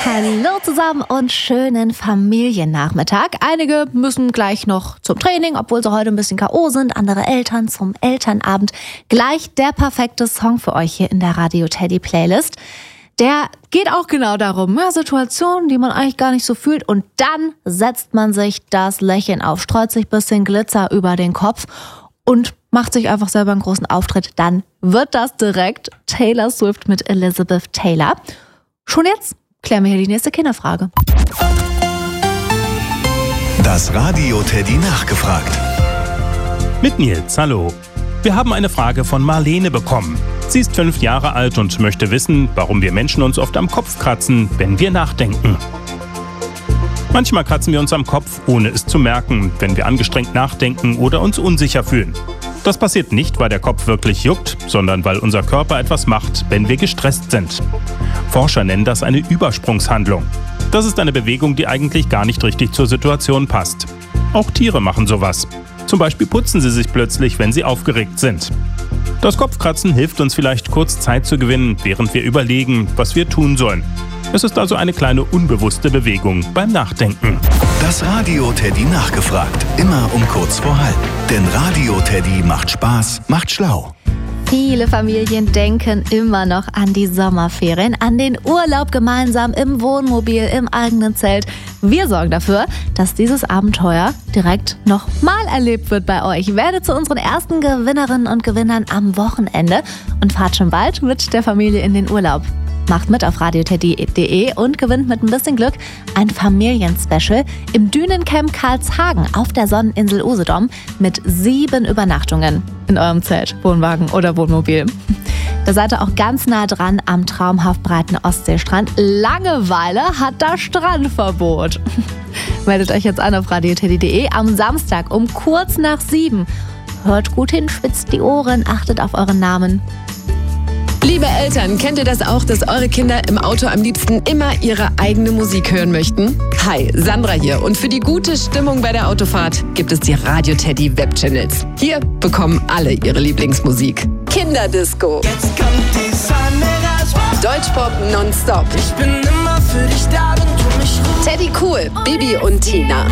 Hallo zusammen und schönen Familiennachmittag. Einige müssen gleich noch zum Training, obwohl sie heute ein bisschen K.O. sind. Andere Eltern zum Elternabend. Gleich der perfekte Song für euch hier in der Radio Teddy Playlist. Der geht auch genau darum, Situationen, die man eigentlich gar nicht so fühlt. Und dann setzt man sich das Lächeln auf, streut sich ein bisschen Glitzer über den Kopf und macht sich einfach selber einen großen Auftritt. Dann wird das direkt Taylor Swift mit Elizabeth Taylor. Schon jetzt klären wir hier die nächste Kinderfrage. Das Radio Teddy nachgefragt. Mit Nils, hallo. Wir haben eine Frage von Marlene bekommen. Sie ist 5 Jahre alt und möchte wissen, warum wir Menschen uns oft am Kopf kratzen, wenn wir nachdenken. Manchmal kratzen wir uns am Kopf, ohne es zu merken, wenn wir angestrengt nachdenken oder uns unsicher fühlen. Das passiert nicht, weil der Kopf wirklich juckt, sondern weil unser Körper etwas macht, wenn wir gestresst sind. Forscher nennen das eine Übersprungshandlung. Das ist eine Bewegung, die eigentlich gar nicht richtig zur Situation passt. Auch Tiere machen sowas. Zum Beispiel putzen sie sich plötzlich, wenn sie aufgeregt sind. Das Kopfkratzen hilft uns vielleicht kurz Zeit zu gewinnen, während wir überlegen, was wir tun sollen. Es ist also eine kleine unbewusste Bewegung beim Nachdenken. Das Radio Teddy nachgefragt. Immer um kurz vor halb. Denn Radio Teddy macht Spaß, macht schlau. Viele Familien denken immer noch an die Sommerferien, an den Urlaub gemeinsam im Wohnmobil, im eigenen Zelt. Wir sorgen dafür, dass dieses Abenteuer direkt nochmal erlebt wird bei euch. Werdet zu unseren ersten Gewinnerinnen und Gewinnern am Wochenende und fahrt schon bald mit der Familie in den Urlaub. Macht mit auf radioteddy.de und gewinnt mit ein bisschen Glück ein Familienspecial im Dünencamp Karlshagen auf der Sonneninsel Usedom mit 7 Übernachtungen in eurem Zelt, Wohnwagen oder Wohnmobil. Da seid ihr auch ganz nah dran am traumhaft breiten Ostseestrand. Langeweile hat das Strandverbot. Meldet euch jetzt an auf radioteddy.de am Samstag um kurz nach 7. Hört gut hin, spitzt die Ohren, achtet auf euren Namen. Liebe Eltern, kennt ihr das auch, dass eure Kinder im Auto am liebsten immer ihre eigene Musik hören möchten? Hi, Sandra hier und für die gute Stimmung bei der Autofahrt gibt es die Radio Teddy Webchannels. Hier bekommen alle ihre Lieblingsmusik. Kinderdisco. Jetzt kommt die Sonne raus. Deutschpop nonstop. Ich bin immer für dich da, wenn du mich rufst. Teddy Cool, Bibi und Tina.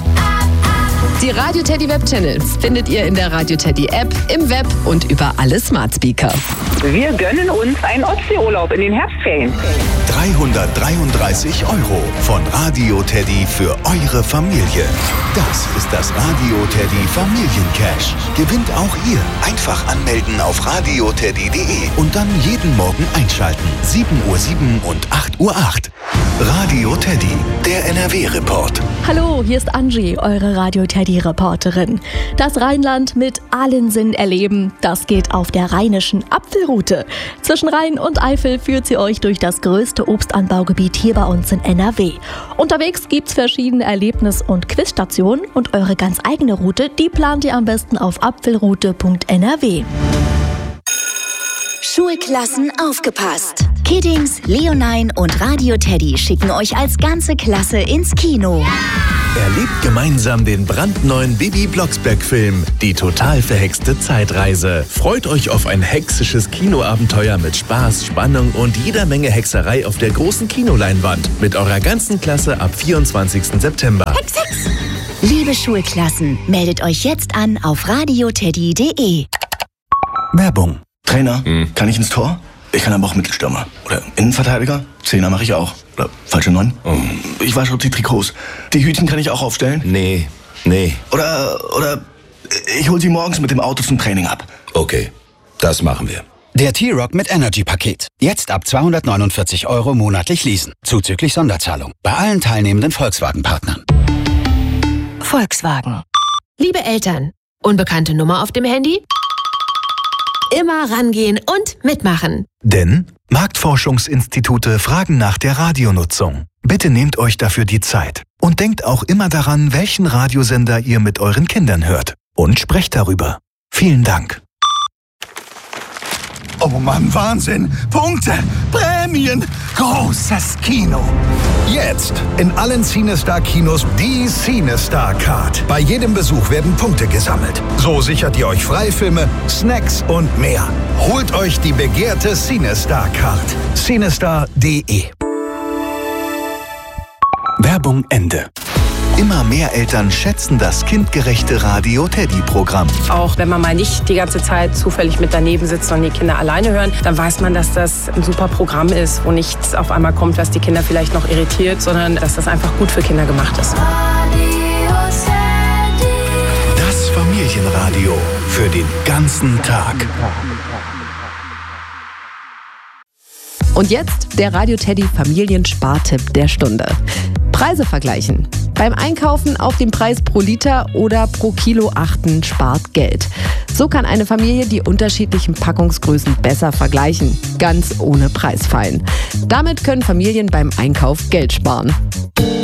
Die Radio Teddy Webchannels findet ihr in der Radio Teddy App, im Web und über alle Smart Speaker. Wir gönnen uns einen Ostseeurlaub in den Herbstferien. 333 € von Radio Teddy für eure Familie. Das ist das Radio Teddy Familiencash. Gewinnt auch ihr. Einfach anmelden auf radioteddy.de und dann jeden Morgen einschalten. 7:07 Uhr und 8:08 Uhr. Radio Teddy, der NRW-Report. Hallo, hier ist Angie, eure Radio Teddy-Reporterin. Das Rheinland mit allen Sinnen erleben, das geht auf der rheinischen Apfelroute. Zwischen Rhein und Eifel führt sie euch durch das größte Obstanbaugebiet hier bei uns in NRW. Unterwegs gibt's verschiedene Erlebnis- und Quizstationen und eure ganz eigene Route, die plant ihr am besten auf apfelroute.nrw. Schulklassen aufgepasst! Kiddings, Leonine und Radio Teddy schicken euch als ganze Klasse ins Kino. Erlebt gemeinsam den brandneuen Bibi Blocksberg-Film Die total verhexte Zeitreise. Freut euch auf ein hexisches Kinoabenteuer mit Spaß, Spannung und jeder Menge Hexerei auf der großen Kinoleinwand mit eurer ganzen Klasse ab 24. September. Hex, Hex! Liebe Schulklassen, meldet euch jetzt an auf radioteddy.de. Werbung. Trainer, kann ich ins Tor? Ich kann aber auch Mittelstürmer. Oder Innenverteidiger. Zehner mache ich auch. Oder falsche 9. Ich wasche die Trikots. Die Hütchen kann ich auch aufstellen? Nee. Oder ich hole sie morgens mit dem Auto zum Training ab. Okay, das machen wir. Der T-Rock mit Energy-Paket. Jetzt ab 249 € monatlich leasen. Zuzüglich Sonderzahlung. Bei allen teilnehmenden Volkswagen-Partnern. Volkswagen. Liebe Eltern, unbekannte Nummer auf dem Handy? Immer rangehen und mitmachen. Denn Marktforschungsinstitute fragen nach der Radionutzung. Bitte nehmt euch dafür die Zeit. Und denkt auch immer daran, welchen Radiosender ihr mit euren Kindern hört. Und sprecht darüber. Vielen Dank. Oh Mann, Wahnsinn! Punkte! Prämien! Großes Kino! Jetzt in allen CineStar-Kinos die CineStar-Card. Bei jedem Besuch werden Punkte gesammelt. So sichert ihr euch Freifilme, Snacks und mehr. Holt euch die begehrte CineStar-Card. CineStar.de Werbung Ende. Immer mehr Eltern schätzen das kindgerechte Radio Teddy-Programm. Auch wenn man mal nicht die ganze Zeit zufällig mit daneben sitzt und die Kinder alleine hören, dann weiß man, dass das ein super Programm ist, wo nichts auf einmal kommt, was die Kinder vielleicht noch irritiert, sondern dass das einfach gut für Kinder gemacht ist. Das Familienradio für den ganzen Tag. Und jetzt der Radio Teddy Familienspartipp der Stunde. Preise vergleichen. Beim Einkaufen auf den Preis pro Liter oder pro Kilo achten spart Geld. So kann eine Familie die unterschiedlichen Packungsgrößen besser vergleichen, ganz ohne Preisfallen. Damit können Familien beim Einkauf Geld sparen.